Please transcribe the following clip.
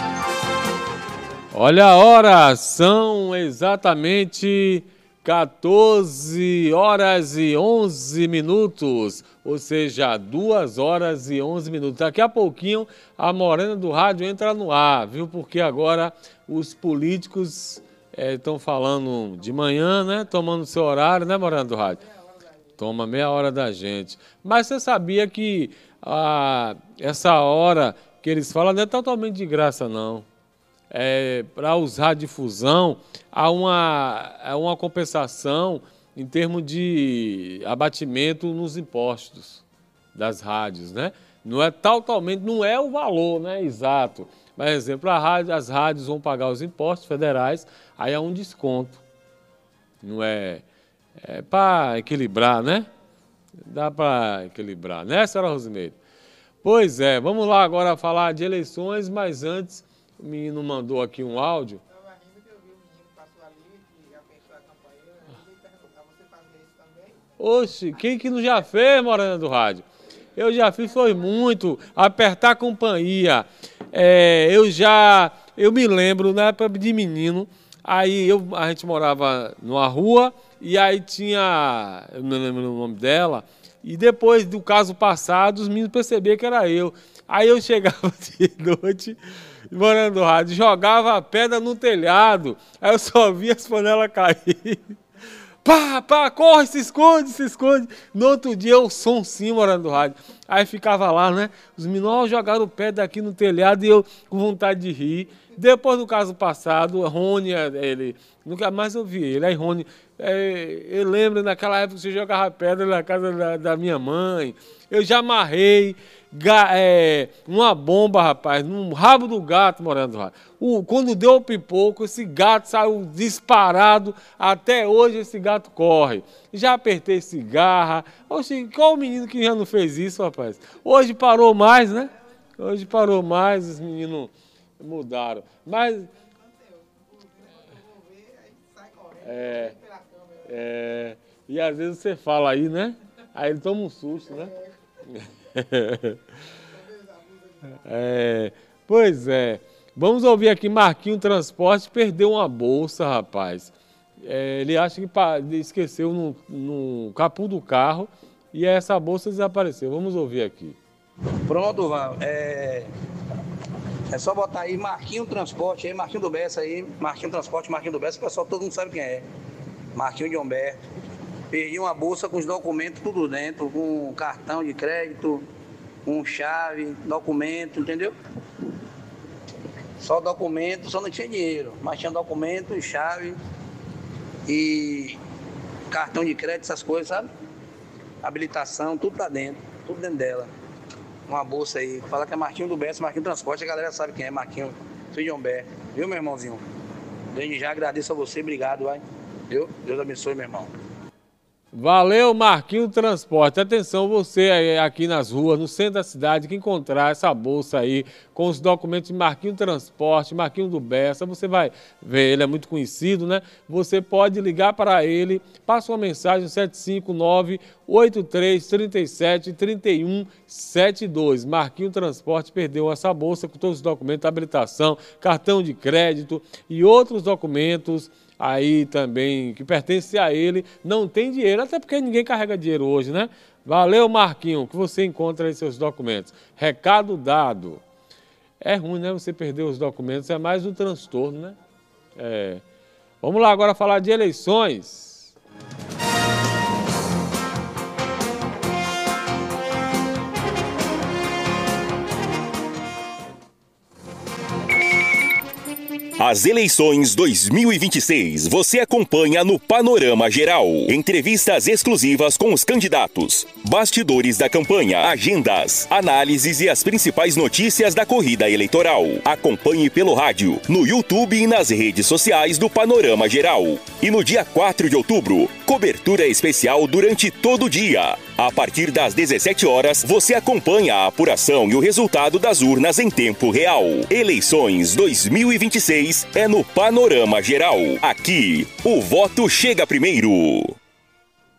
Olha a hora, são exatamente 14 horas e 11 minutos, ou seja, 2 horas e 11 minutos. Daqui a pouquinho a Morena do Rádio entra no ar, viu? Porque agora os políticos estão falando de manhã, né? Tomando seu horário, né, Morena do Rádio? Toma meia hora da gente. Mas você sabia que essa hora que eles falam não é totalmente de graça, não. Para os radiodifusão, há uma compensação em termos de abatimento nos impostos das rádios, né? Não é totalmente, não é o valor, né, exato. Por exemplo, as rádios vão pagar os impostos federais, aí há um desconto. Não é para equilibrar, né? Dá para equilibrar, né, senhora Rosimeire? Pois é, vamos lá agora falar de eleições, mas antes o menino mandou aqui um áudio. Estava rindo que eu vi o menino passou ali, que abençoou a campanha. Eu ia perguntar, você fazia isso também? Oxe, quem que não já fez, Morena do Rádio? Eu já fiz, foi muito. Apertar a companhia. Eu me lembro, na época de menino, aí a gente morava numa rua e aí tinha, eu não lembro o nome dela, e depois do caso passado, os meninos percebiam que era eu. Aí eu chegava de noite, Morena do Rádio, jogava a pedra no telhado, aí eu só via as panelas cair. Pá, corre, se esconde. No outro dia o som sim, Morena do Rádio. Aí ficava lá, né? Os meninos jogaram o pé daqui no telhado e eu com vontade de rir. Depois do caso passado, Rony, ele, nunca mais eu vi ele. Aí Rony, eu lembro naquela época que você jogava pedra na casa da minha mãe. Eu já amarrei uma bomba, rapaz, no rabo do gato, Morena do Rádio. Quando deu o pipoco, esse gato saiu disparado. Até hoje esse gato corre. Já apertei cigarra. Oxe, qual o menino que já não fez isso, rapaz? Hoje parou mais, né? Hoje parou mais, os meninos mudaram. Mas e às vezes você fala aí, né? Aí ele toma um susto, né? Pois é. Vamos ouvir aqui, Marquinho Transporte perdeu uma bolsa, rapaz. Ele acha que esqueceu no capô do carro e essa bolsa desapareceu. Vamos ouvir aqui. Pronto, Val. É só botar aí Marquinho Transporte, aí, Marquinho do Bessa aí, Marquinho Transporte, Marquinho do Bessa, o pessoal todo mundo sabe quem é. Marquinho de Humberto. Perdi uma bolsa com os documentos tudo dentro, com cartão de crédito, com chave, documento, entendeu? Só documento, só não tinha dinheiro, mas tinha documento, chave e cartão de crédito, essas coisas, sabe? Habilitação, tudo tá dentro, tudo dentro dela. Uma bolsa aí, fala que é Marquinho do Bessa, Marquinho Transporte, a galera sabe quem é, Marquinho, filho de Humberto, viu, meu irmãozinho? Desde já agradeço a você, obrigado, vai. Viu? Deus abençoe, meu irmão. Valeu, Marquinho Transporte. Atenção, você aqui nas ruas, no centro da cidade, que encontrar essa bolsa aí com os documentos de Marquinho Transporte, Marquinho do Bessa, você vai ver, ele é muito conhecido, né? Você pode ligar para ele, passa uma mensagem 759-8337-3172. Marquinho Transporte perdeu essa bolsa com todos os documentos, habilitação, cartão de crédito e outros documentos aí também que pertence a ele, não tem dinheiro, até porque ninguém carrega dinheiro hoje, né? Valeu, Marquinho, que você encontra aí seus documentos. Recado dado. É ruim, né? Você perder os documentos, é mais um transtorno, né? Vamos lá agora falar de eleições. As eleições 2026 você acompanha no Panorama Geral. Entrevistas exclusivas com os candidatos, bastidores da campanha, agendas, análises e as principais notícias da corrida eleitoral. Acompanhe pelo rádio, no YouTube e nas redes sociais do Panorama Geral. E no dia 4 de outubro, cobertura especial durante todo o dia. A partir das 17 horas, você acompanha a apuração e o resultado das urnas em tempo real. Eleições 2026 é no Panorama Geral. Aqui, o voto chega primeiro.